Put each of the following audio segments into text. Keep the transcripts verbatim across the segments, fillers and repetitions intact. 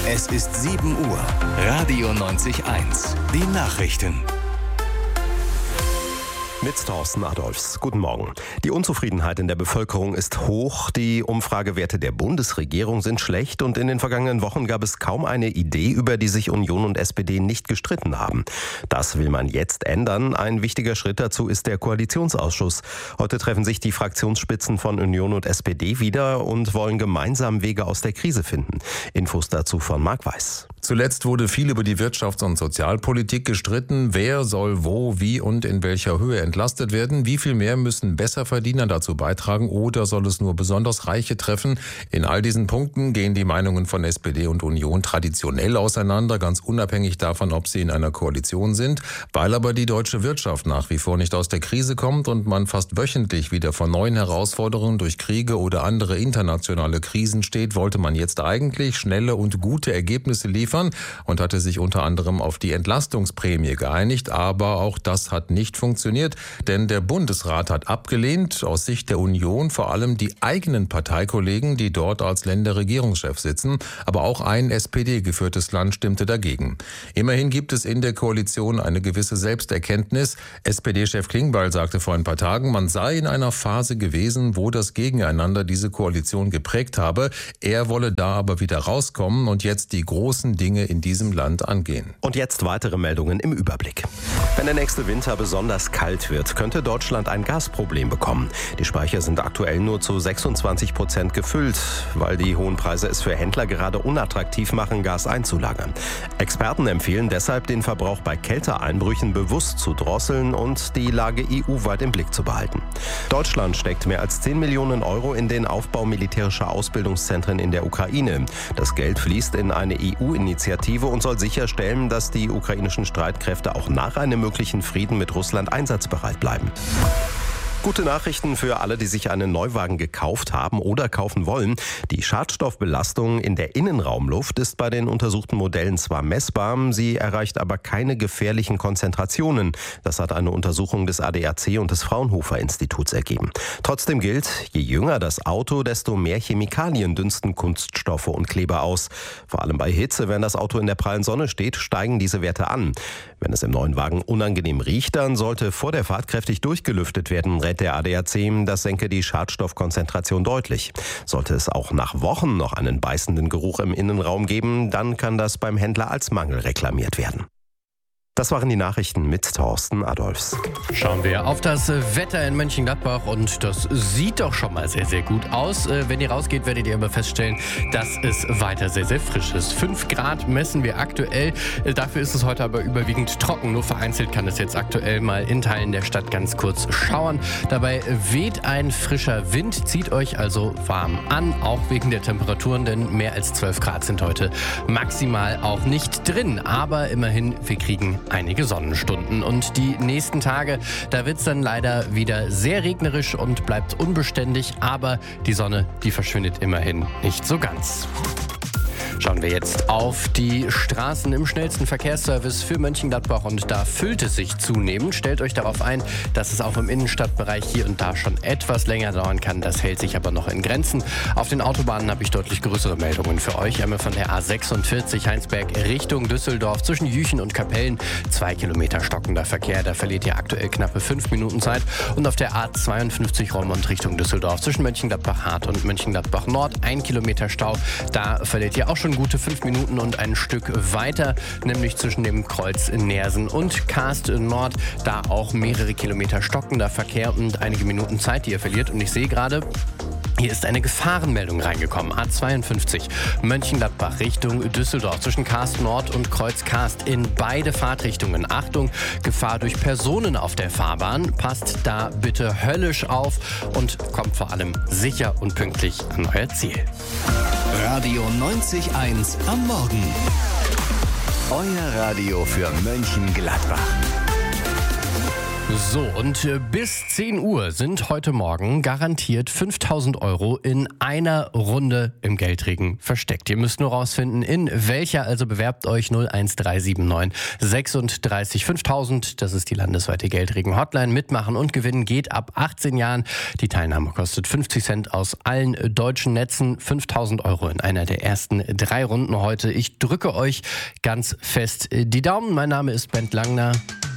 Es ist sieben Uhr. Radio neunzig eins. Die Nachrichten. Mit Thorsten Adolfs. Guten Morgen. Die Unzufriedenheit in der Bevölkerung ist hoch. Die Umfragewerte der Bundesregierung sind schlecht und in den vergangenen Wochen gab es kaum eine Idee, über die sich Union und S P D nicht gestritten haben. Das will man jetzt ändern. Ein wichtiger Schritt dazu ist der Koalitionsausschuss. Heute treffen sich die Fraktionsspitzen von Union und S P D wieder und wollen gemeinsam Wege aus der Krise finden. Infos dazu von Marc Weiß. Zuletzt wurde viel über die Wirtschafts- und Sozialpolitik gestritten. Wer soll wo, wie und in welcher Höhe entlastet werden? Wie viel mehr müssen Besserverdiener dazu beitragen oder soll es nur besonders Reiche treffen? In all diesen Punkten gehen die Meinungen von S P D und Union traditionell auseinander, ganz unabhängig davon, ob sie in einer Koalition sind. Weil aber die deutsche Wirtschaft nach wie vor nicht aus der Krise kommt und man fast wöchentlich wieder vor neuen Herausforderungen durch Kriege oder andere internationale Krisen steht, wollte man jetzt eigentlich schnelle und gute Ergebnisse liefern und hatte sich unter anderem auf die Entlastungsprämie geeinigt. Aber auch das hat nicht funktioniert, denn der Bundesrat hat abgelehnt. Aus Sicht der Union vor allem die eigenen Parteikollegen, die dort als Länderregierungschef sitzen. Aber auch ein S P D-geführtes Land stimmte dagegen. Immerhin gibt es in der Koalition eine gewisse Selbsterkenntnis. S P D-Chef Klingbeil sagte vor ein paar Tagen, man sei in einer Phase gewesen, wo das Gegeneinander diese Koalition geprägt habe. Er wolle da aber wieder rauskommen und jetzt die großen Dinge in diesem Land angehen. Und jetzt weitere Meldungen im Überblick. Wenn der nächste Winter besonders kalt wird, könnte Deutschland ein Gasproblem bekommen. Die Speicher sind aktuell nur zu sechsundzwanzig Prozent gefüllt, weil die hohen Preise es für Händler gerade unattraktiv machen, Gas einzulagern. Experten empfehlen deshalb, den Verbrauch bei Kälteeinbrüchen bewusst zu drosseln und die Lage E U-weit im Blick zu behalten. Deutschland steckt mehr als zehn Millionen Euro in den Aufbau militärischer Ausbildungszentren in der Ukraine. Das Geld fließt in eine E U-Initiative und soll sicherstellen, dass die ukrainischen Streitkräfte auch nach einem möglichen Frieden mit Russland einsatzbereit bleiben. Gute Nachrichten für alle, die sich einen Neuwagen gekauft haben oder kaufen wollen. Die Schadstoffbelastung in der Innenraumluft ist bei den untersuchten Modellen zwar messbar, sie erreicht aber keine gefährlichen Konzentrationen. Das hat eine Untersuchung des A D A C und des Fraunhofer Instituts ergeben. Trotzdem gilt, je jünger das Auto, desto mehr Chemikalien dünsten Kunststoffe und Kleber aus. Vor allem bei Hitze, wenn das Auto in der prallen Sonne steht, steigen diese Werte an. Wenn es im neuen Wagen unangenehm riecht, dann sollte vor der Fahrt kräftig durchgelüftet werden, der A D A C, das senke die Schadstoffkonzentration deutlich. Sollte es auch nach Wochen noch einen beißenden Geruch im Innenraum geben, dann kann das beim Händler als Mangel reklamiert werden. Das waren die Nachrichten mit Thorsten Adolfs. Schauen wir auf das Wetter in Mönchengladbach und das sieht doch schon mal sehr, sehr gut aus. Wenn ihr rausgeht, werdet ihr aber feststellen, dass es weiter sehr, sehr frisch ist. fünf Grad messen wir aktuell. Dafür ist es heute aber überwiegend trocken. Nur vereinzelt kann es jetzt aktuell mal in Teilen der Stadt ganz kurz schauern. Dabei weht ein frischer Wind, zieht euch also warm an, auch wegen der Temperaturen, denn mehr als zwölf Grad sind heute maximal auch nicht drin. Aber immerhin, wir kriegen einige Sonnenstunden. Und die nächsten Tage, da wird es dann leider wieder sehr regnerisch und bleibt unbeständig, aber die Sonne, die verschwindet immerhin nicht so ganz. Schauen wir jetzt auf die Straßen im schnellsten Verkehrsservice für Mönchengladbach und da füllt es sich zunehmend. Stellt euch darauf ein, dass es auch im Innenstadtbereich hier und da schon etwas länger dauern kann. Das hält sich aber noch in Grenzen. Auf den Autobahnen habe ich deutlich größere Meldungen für euch. Einmal von der A sechsundvierzig Heinsberg Richtung Düsseldorf zwischen Jüchen und Kapellen. Zwei Kilometer stockender Verkehr, da verliert ihr aktuell knappe fünf Minuten Zeit. Und auf der A zweiundfünfzig Roermond Richtung Düsseldorf zwischen Mönchengladbach-Hart und Mönchengladbach-Nord. Ein Kilometer Stau, da verliert ihr auch schon gute fünf Minuten und ein Stück weiter, nämlich zwischen dem Kreuz Neersen und Karst Nord. Da auch mehrere Kilometer stockender Verkehr und einige Minuten Zeit, die ihr verliert. Und ich sehe gerade, hier ist eine Gefahrenmeldung reingekommen. A zweiundfünfzig Mönchengladbach Richtung Düsseldorf zwischen Karst Nord und Kreuz Karst in beide Fahrtrichtungen. Achtung, Gefahr durch Personen auf der Fahrbahn. Passt da bitte höllisch auf und kommt vor allem sicher und pünktlich an euer Ziel. Radio neunzig eins am Morgen. Euer Radio für Mönchengladbach. So, und äh, bis zehn Uhr sind heute Morgen garantiert fünftausend Euro in einer Runde im Geldregen versteckt. Ihr müsst nur rausfinden, in welcher, also bewerbt euch null eins drei sieben neun sechsunddreißig fünftausend. Das ist die landesweite Geldregen-Hotline. Mitmachen und gewinnen geht ab achtzehn Jahren. Die Teilnahme kostet fünfzig Cent aus allen deutschen Netzen. fünftausend Euro in einer der ersten drei Runden heute. Ich drücke euch ganz fest die Daumen. Mein Name ist Bent Langner.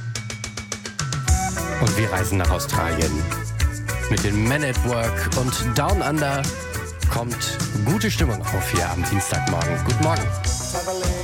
Und wir reisen nach Australien. Mit den Men at Work und Down Under kommt gute Stimmung auf hier am Dienstagmorgen. Guten Morgen.